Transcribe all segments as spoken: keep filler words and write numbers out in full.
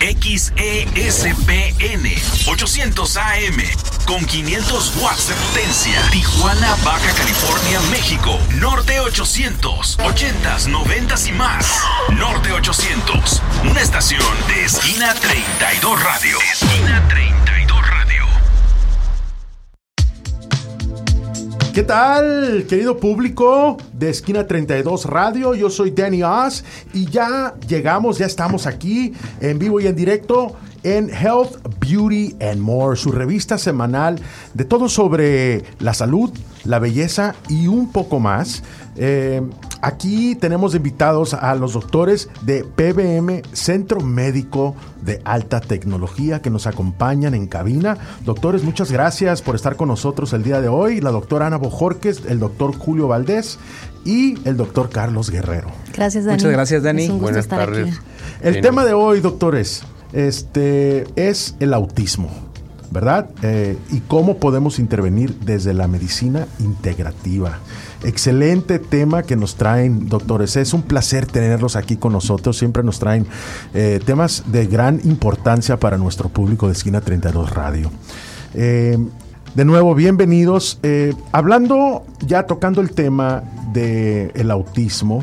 X E S P N ochocientos A M con quinientos watts de potencia. Tijuana, Baja California, México. Norte ochocientos, ochentas, noventas y más. Norte ochocientos, una estación de Esquina treinta y dos Radio. Esquina treinta y dos Radio. ¿Qué tal, querido público de Esquina treinta y dos Radio? Yo soy Danny Oz y ya llegamos, ya estamos aquí en vivo y en directo en Health, Beauty and More, su revista semanal de todo sobre la salud, la belleza y un poco más. Eh, aquí tenemos invitados a los doctores de P B M, Centro Médico de Alta Tecnología, que nos acompañan en cabina. Doctores, muchas gracias por estar con nosotros el día de hoy. La doctora Ana Bojorquez, el doctor Julio Valdés y el doctor Carlos Guerrero. Gracias, Dani. Muchas gracias, Dani. Es un gusto Buenas estar tardes. aquí. El Bien. tema de hoy, doctores, este, es el autismo, ¿verdad? Eh, y cómo podemos intervenir desde la medicina integrativa. Excelente tema que nos traen, doctores. Es un placer tenerlos aquí con nosotros. Siempre nos traen eh, temas de gran importancia para nuestro público de Esquina treinta y dos Radio. Eh, de nuevo, bienvenidos. Eh, hablando, ya tocando el tema del autismo,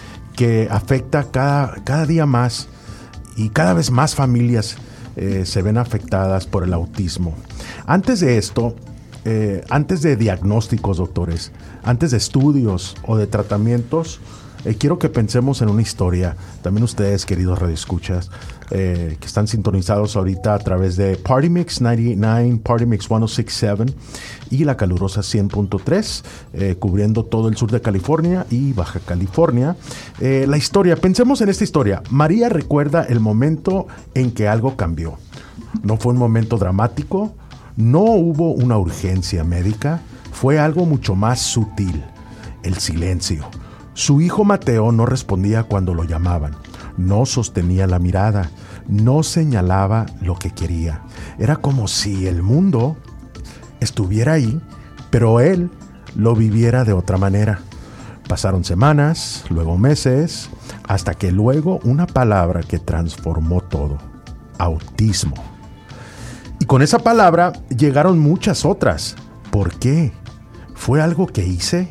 que afecta cada, cada día más y cada vez más familias eh, se ven afectadas por el autismo. Antes de esto, eh, antes de diagnósticos, doctores, antes de estudios o de tratamientos, eh, quiero que pensemos en una historia. También ustedes, queridos radioescuchas, eh, que están sintonizados ahorita a través de Party Mix noventa y nueve, Party Mix ciento sesenta y siete y la calurosa cien punto tres, eh, cubriendo todo el sur de California y Baja California. Eh, la historia, pensemos en esta historia. María recuerda el momento en que algo cambió. No fue un momento dramático, no hubo una urgencia médica, fue algo mucho más sutil, el silencio. Su hijo Mateo no respondía cuando lo llamaban, no sostenía la mirada, no señalaba lo que quería. Era como si el mundo estuviera ahí, pero él lo viviera de otra manera. Pasaron semanas, luego meses, hasta que luego una palabra que transformó todo: autismo. Y con esa palabra llegaron muchas otras. ¿Por qué? ¿Fue algo que hice?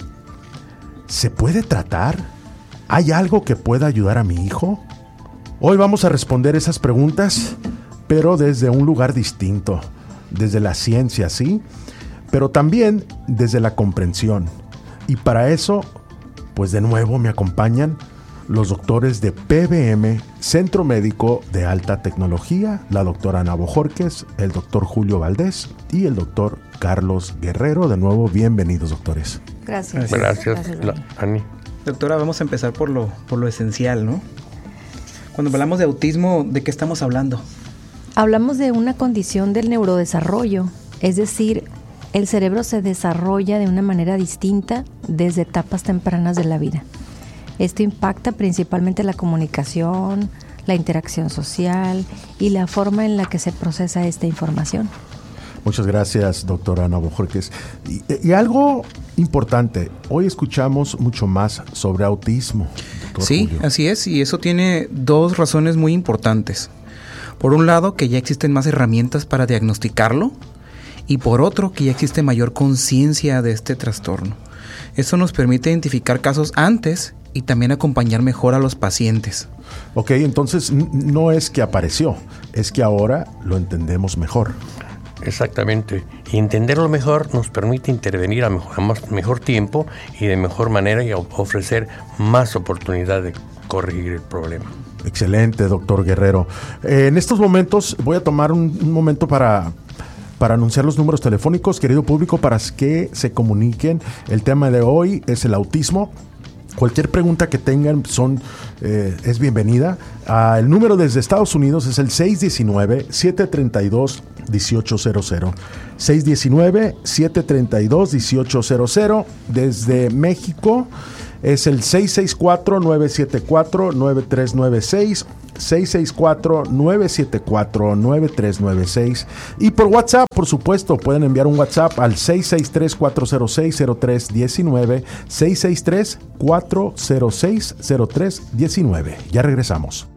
¿Se puede tratar? ¿Hay algo que pueda ayudar a mi hijo? Hoy vamos a responder esas preguntas, pero desde un lugar distinto, desde la ciencia, ¿sí? Pero también desde la comprensión. Y para eso, pues de nuevo me acompañan los doctores de P B M, Centro Médico de Alta Tecnología, la doctora Ana Bojorquez, el doctor Julio Valdés y el doctor Carlos Guerrero. De nuevo, bienvenidos, doctores. Gracias. Gracias, Gracias, la, Ani. Doctora, vamos a empezar por lo, por lo esencial, ¿no? Cuando hablamos de autismo, ¿de qué estamos hablando? Hablamos de una condición del neurodesarrollo, es decir, el cerebro se desarrolla de una manera distinta desde etapas tempranas de la vida. Esto impacta principalmente la comunicación, la interacción social y la forma en la que se procesa esta información. Muchas gracias, doctora Ana Bojorquez. Y, y algo importante, hoy escuchamos mucho más sobre autismo. Sí, Julio. así es, y eso tiene dos razones muy importantes. Por un lado, que ya existen más herramientas para diagnosticarlo, y por otro, que ya existe mayor conciencia de este trastorno. Eso nos permite identificar casos antes y también acompañar mejor a los pacientes. Ok, entonces n- no es que apareció, es que ahora lo entendemos mejor. Exactamente. Y entenderlo mejor nos permite intervenir a mejor, a más, mejor tiempo y de mejor manera y a ofrecer más oportunidad de corregir el problema. Excelente, doctor Guerrero. Eh, en estos momentos voy a tomar un, un momento para, para anunciar los números telefónicos, querido público, para que se comuniquen. El tema de hoy es el autismo. Cualquier pregunta que tengan son, eh, es bienvenida. Ah, el número desde Estados Unidos es el seis uno nueve, siete tres dos, uno ocho cero cero. seis uno nueve, siete tres dos, uno ocho cero cero. Desde México es el seis seis cuatro, nueve siete cuatro, nueve tres nueve seis. seis seis cuatro, nueve siete cuatro, nueve tres nueve seis. Y por WhatsApp, por supuesto, pueden enviar un WhatsApp al seis seis tres, cuatro cero seis, cero tres uno nueve, seis seis tres, cuatro cero seis, cero tres uno nueve. Ya regresamos.